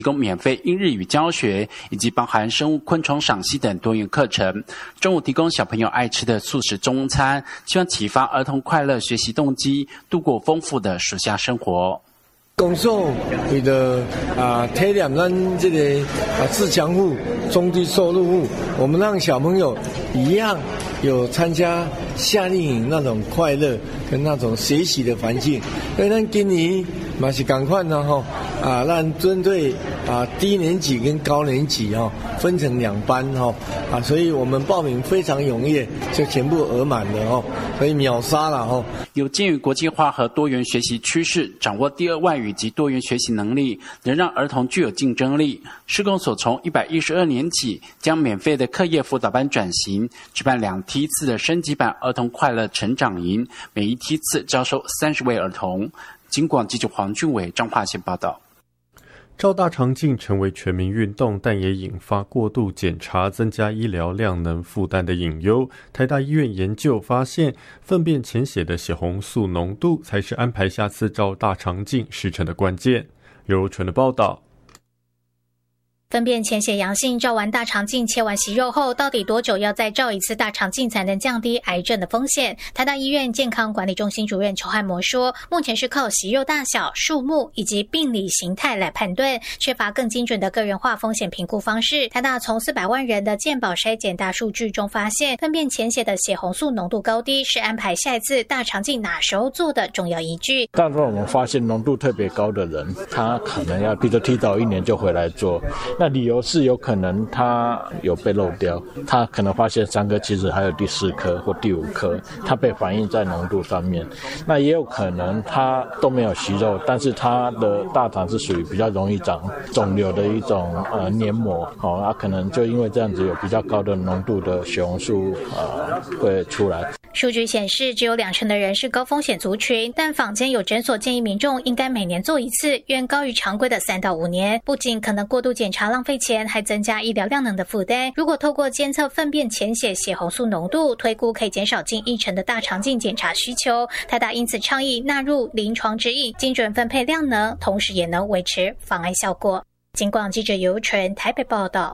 提供免费英日语教学，以及包含生物、昆虫赏析等多元课程。中午提供小朋友爱吃的素食中餐，希望启发儿童快乐学习动机，度过丰富的暑假生活。 工作为了体验咱这个自强户、中低收入户，我们让小朋友一样有参加夏令营那种快乐跟那种学习的环境。所以咱今年嘛是同款的吼，咱针对低年级跟高年级分成2班所以我们报名非常踊跃，就全部额满了所以秒杀了有鉴于国际化和多元学习趋势，掌握第2外语及多元学习能力，能让儿童具有竞争力。市公所从112年起，将免费的课业辅导班转型，举办2梯次的升级版儿童快乐成长营，每一梯次招收30位儿童。警广记者黄俊伟彰化县报道。 照大肠镜成为全民运动，但也引发过度检查增加医疗量能负担的隐忧。台大医院研究发现，粪便潜血的血红素浓度才是安排下次照大肠镜时程的关键。由纯的报道。 粪便潜血阳性，照完大肠镜、切完息肉后，到底多久要再照一次大肠镜才能降低癌症的风险？台大医院健康管理中心主任邱汉模说，目前是靠息肉大小、数目以及病理形态来判断，缺乏更精准的个人化风险评估方式。台大从400万人的健保筛检大数据中发现，粪便潜血的血红素浓度高低是安排下一次大肠镜哪时候做的重要依据。 但是我们发现浓度特别高的人，他可能要比如提早1年就回来做。那理由是有可能他有被漏掉，他可能发现3颗其实还有第4颗或第5颗，他被反映在浓度上面。那也有可能他都没有息肉，但是他的大肠是属于比较容易长肿瘤的一种黏膜可能就因为这样子有比较高的浓度的血红素会出来。 数据显示，只有20%的人是高风险族群，但坊间有诊所建议民众应该每年做1次，远高于常规的3到5年。不仅可能过度检查浪费钱，还增加医疗量能的负担。如果透过监测粪便潜血血红素浓度，推估可以减少近1成的大肠镜检查需求。台大因此倡议纳入临床指引，精准分配量能，同时也能维持防癌效果。警广记者尤纯台北报道。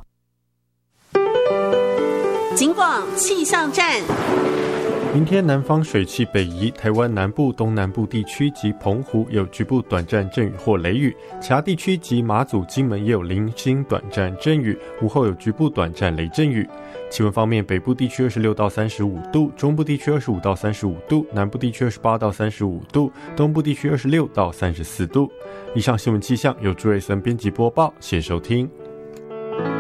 警广气象站。 明天南方水汽北移，台湾南部、东南部地区及澎湖有局部短暂阵雨或雷雨，其他地区及马祖、金门也有零星短暂阵雨，午后有局部短暂雷阵雨。气温方面，北部地区26到35度，中部地区25到35度，南部地区28到35度，东部地区26到34度。以上新闻气象由朱瑞森编辑播报，谢谢收听。